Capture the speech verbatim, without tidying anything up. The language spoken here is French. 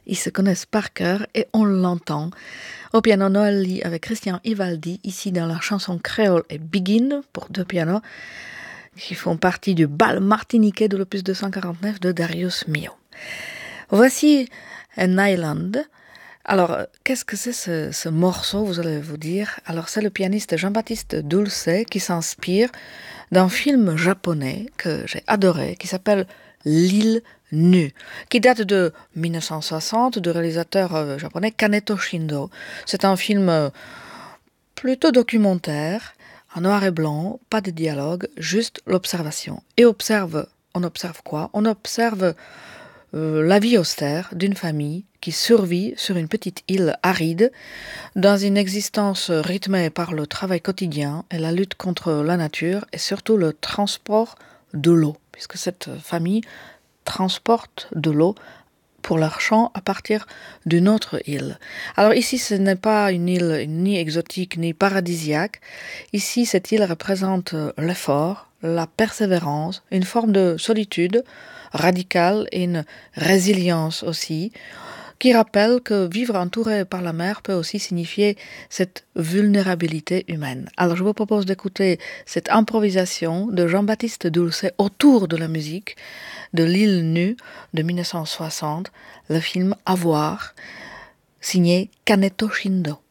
Ils se connaissent par cœur et on l'entend. Au piano, Noël Lee avec Christian Ivaldi, ici dans la chanson créole et Begin pour deux pianos, qui font partie du bal martiniquais de l'opus deux cent quarante-neuf de Darius Milhaud. Voici An Island. Alors, qu'est-ce que c'est ce, ce morceau, vous allez vous dire? Alors, c'est le pianiste Jean-Baptiste Dulce qui s'inspire d'un film japonais que j'ai adoré, qui s'appelle L'île nue, qui date de dix-neuf cent soixante, du réalisateur euh, japonais Kaneto Shindo. C'est un film euh, plutôt documentaire, en noir et blanc, pas de dialogue, juste l'observation. Et observe, on observe quoi? On observe euh, la vie austère d'une famille qui survit sur une petite île aride, dans une existence rythmée par le travail quotidien et la lutte contre la nature, et surtout le transport de l'eau, puisque cette famille transporte de l'eau pour leur champ à partir d'une autre île. Alors ici, ce n'est pas une île ni exotique ni paradisiaque. Ici, cette île représente l'effort, la persévérance, une forme de solitude radicale et une résilience aussi, qui rappelle que vivre entouré par la mer peut aussi signifier cette vulnérabilité humaine. Alors je vous propose d'écouter cette improvisation de Jean-Baptiste Dulce autour de la musique de L'île nue de dix-neuf cent soixante, le film À voir, signé Kaneto Shindo.